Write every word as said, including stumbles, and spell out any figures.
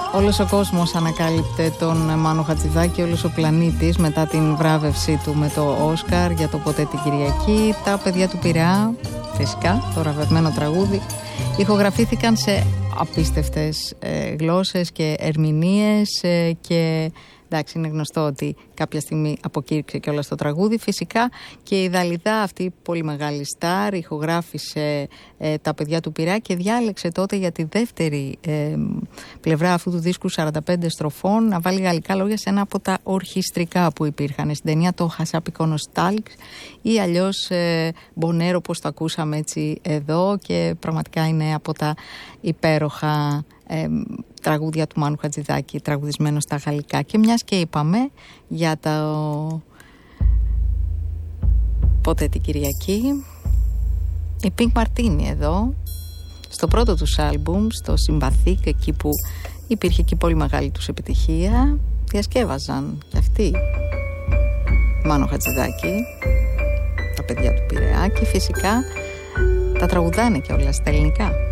Όλος ο κόσμος ανακάλυπτε τον Μάνο Χατζηδάκη, όλος ο πλανήτης μετά την βράβευσή του με το Όσκαρ για το Ποτέ την Κυριακή. Τα παιδιά του Πειραιά, φυσικά, το βραβευμένο τραγούδι, ηχογραφήθηκαν σε απίστευτες ε, γλώσσες και ερμηνείες ε, και εντάξει, είναι γνωστό ότι κάποια στιγμή αποκήρυξε και όλα στο τραγούδι. Φυσικά και η Δαλιδά, αυτή η πολύ μεγάλη στάρ, ηχογράφησε ε, τα παιδιά του Πειραιά και διάλεξε τότε για τη δεύτερη ε, πλευρά αυτού του δίσκου σαράντα πέντε στροφών να βάλει γαλλικά λόγια σε ένα από τα ορχιστρικά που υπήρχαν στην ταινία, το Χασάπικο Νοστάλξ ή αλλιώς ε, Μπονέρο, όπως το ακούσαμε έτσι εδώ, και πραγματικά είναι από τα υπέροχα ε, τραγούδια του Μάνου Χατζηδάκη, τραγουδισμένο στα γαλλικά. Και μιας και είπαμε για το Ποτέ την Κυριακή, η Pink Martini εδώ στο πρώτο τους άλμπουμ, στο Συμπαθήκ, εκεί που υπήρχε και πολύ μεγάλη τους επιτυχία, διασκεύαζαν κι αυτοί Μάνο Χατζηδάκη, τα παιδιά του Πειραιά, και φυσικά τα τραγουδάνε και όλα στα ελληνικά.